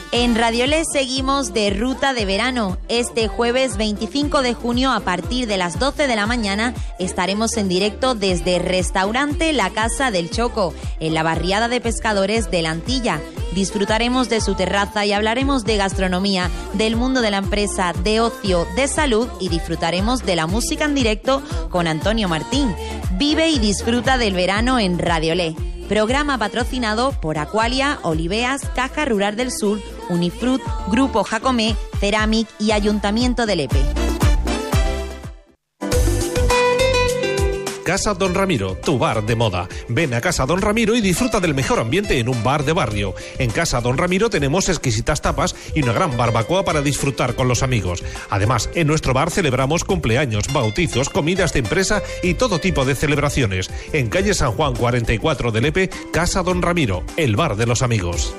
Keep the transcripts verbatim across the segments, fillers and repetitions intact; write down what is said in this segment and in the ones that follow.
En Radiolé seguimos de ruta de verano. Este jueves veinticinco de junio a partir de las doce de la mañana estaremos en directo desde Restaurante La Casa del Choco, en la barriada de pescadores de la Antilla. Disfrutaremos de su terraza y hablaremos de gastronomía, del mundo de la empresa, de ocio, de salud y disfrutaremos de la música en directo con Antonio Martín. Vive y disfruta del verano en Radiolé. Programa patrocinado por Aqualia, Oliveas, Caja Rural del Sur, Unifrut, Grupo Jacomé, Ceramic y Ayuntamiento de Lepe. Casa Don Ramiro, tu bar de moda. Ven a Casa Don Ramiro y disfruta del mejor ambiente en un bar de barrio. En Casa Don Ramiro tenemos exquisitas tapas y una gran barbacoa para disfrutar con los amigos. Además, en nuestro bar celebramos cumpleaños, bautizos, comidas de empresa y todo tipo de celebraciones. En calle San Juan cuarenta y cuatro de Lepe, Casa Don Ramiro, el bar de los amigos.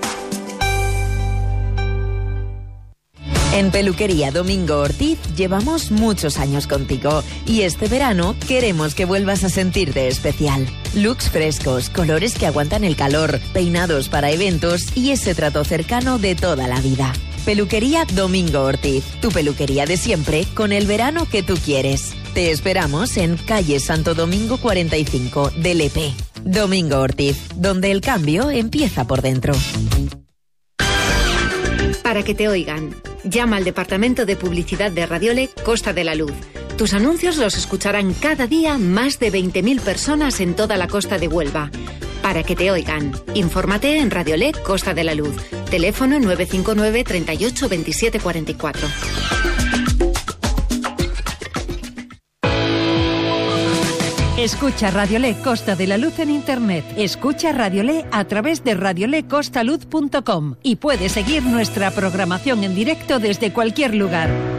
En Peluquería Domingo Ortiz llevamos muchos años contigo y este verano queremos que vuelvas a sentirte especial. Looks frescos, colores que aguantan el calor, peinados para eventos y ese trato cercano de toda la vida. Peluquería Domingo Ortiz, tu peluquería de siempre con el verano que tú quieres. Te esperamos en calle Santo Domingo cuarenta y cinco de Lepe. Domingo Ortiz, donde el cambio empieza por dentro. Para que te oigan, llama al Departamento de Publicidad de Radiolé Costa de la Luz. Tus anuncios los escucharán cada día más de veinte mil personas en toda la costa de Huelva. Para que te oigan, infórmate en Radiolé Costa de la Luz. Teléfono nueve cinco nueve, treinta y ocho, veintisiete cuarenta y cuatro. Escucha Radiolé Costa de la Luz en internet. Escucha Radiolé a través de radiolé costa luz punto com y puedes seguir nuestra programación en directo desde cualquier lugar.